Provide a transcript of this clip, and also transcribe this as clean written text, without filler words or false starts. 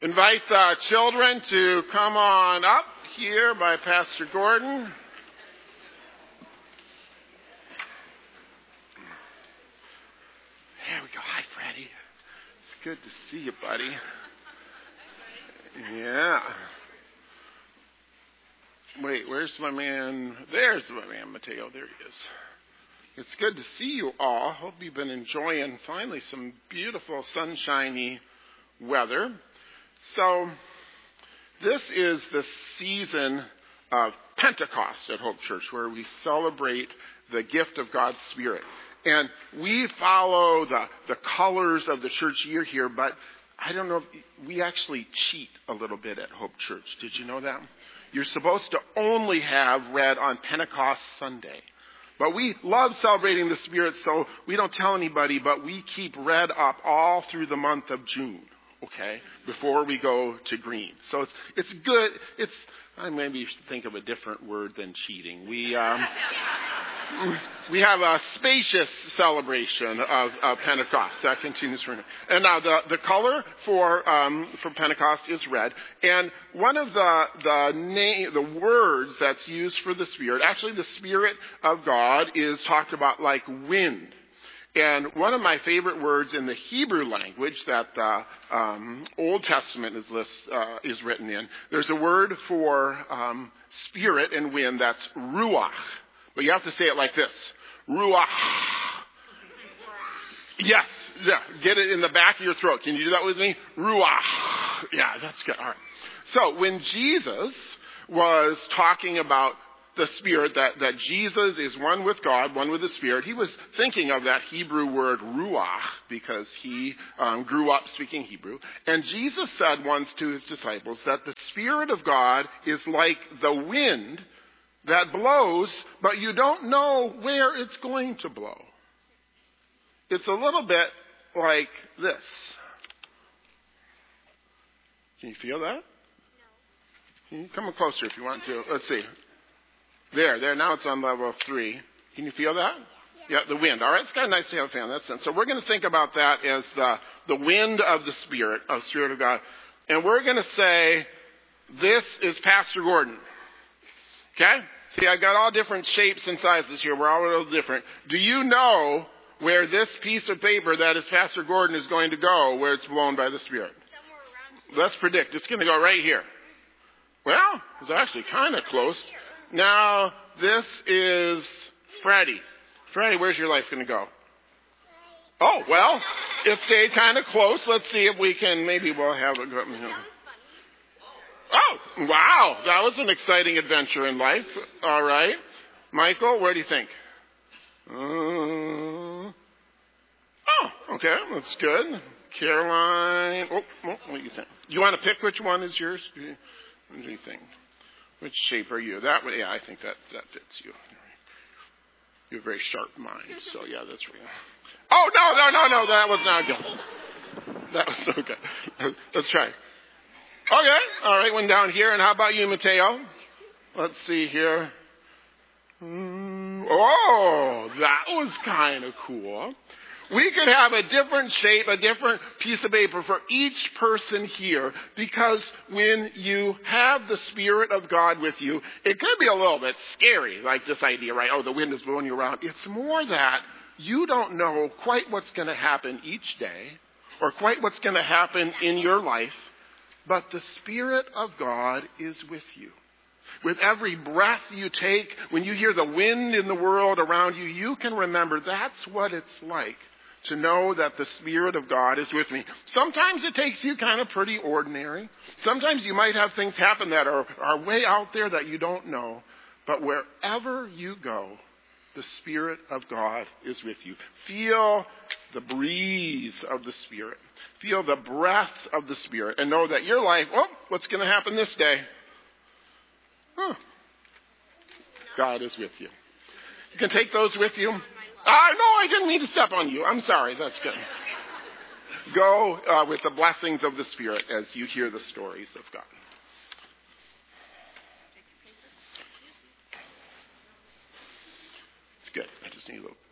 Invite the children to come on up here by Pastor Gordon. There we go. Hi, Freddie. It's good to see you, buddy. Yeah. Wait, where's my man? There's my man, Mateo. There he is. It's good to see you all. Hope you've been enjoying finally some beautiful sunshiny weather. So this is the season of Pentecost at Hope Church, where we celebrate the gift of God's Spirit. And we follow the colors of the church year here, but I don't know if we actually cheat a little bit at Hope Church. Did you know that? You're supposed to only have red on Pentecost Sunday. But we love celebrating the Spirit, so we don't tell anybody, but we keep red up all through the month of June, okay, before we go to green. So it's good. Maybe you should think of a different word than cheating. We have a spacious celebration of Pentecost that continues for now. And now the color for Pentecost is red. And one of the words that's used for the Spirit, actually the Spirit of God is talked about like wind. And one of my favorite words in the Hebrew language that the Old Testament is written in, there's a word for spirit and wind that's ruach. But you have to say it like this. Ruach. Yes. Yeah. Get it in the back of your throat. Can you do that with me? Ruach. Yeah, that's good. All right. So when Jesus was talking about the Spirit, that Jesus is one with God, one with the Spirit, he was thinking of that Hebrew word ruach because he grew up speaking Hebrew. And Jesus said once to his disciples that the Spirit of God is like the wind that blows, but you don't know where it's going to blow. It's a little bit like this. Can you feel that? No. Can you come closer if you want to? Let's see. There. Now it's on level 3. Can you feel that? Yeah, the wind. All right, it's kind of nice to have a fan. That's sense. So we're going to think about that as the wind of the Spirit of God. And we're going to say, this is Pastor Gordon. Okay? See, I got all different shapes and sizes here. We're all a little different. Do you know where this piece of paper that is Pastor Gordon is going to go, where it's blown by the Spirit? Somewhere around here. Let's predict. It's going to go right here. Well, it's actually kind of close. Now, this is Freddie. Freddie, where's your life going to go? Oh, well, it stayed kind of close. Let's see if we can, maybe we'll have a good... Oh, wow. That was an exciting adventure in life. All right. Michael, where do you think? Okay. That's good. Caroline. What do you think? You want to pick which one is yours? What do you think? Which shape are you? That way, yeah, I think that fits you. You have a very sharp mind. So, yeah, that's right. Oh, no. That was not good. That was so good. Let's try. Okay. All right. One down here. And how about you, Mateo? Let's see here. Oh, that was kind of cool. We could have a different shape, a different piece of paper for each person here, because when you have the Spirit of God with you, it could be a little bit scary, like this idea, right? Oh, the wind is blowing you around. It's more that you don't know quite what's going to happen each day, or quite what's going to happen in your life. But the Spirit of God is with you. With every breath you take, when you hear the wind in the world around you, you can remember that's what it's like to know that the Spirit of God is with me. Sometimes it takes you kind of pretty ordinary. Sometimes you might have things happen that are way out there that you don't know. But wherever you go, the Spirit of God is with you. Feel the breeze of the Spirit. Feel the breath of the Spirit. And know that your life, what's going to happen this day? God is with you. You can take those with you. No, I didn't mean to step on you. I'm sorry. That's good. Go with the blessings of the Spirit as you hear the stories of God. It's good. I just need a little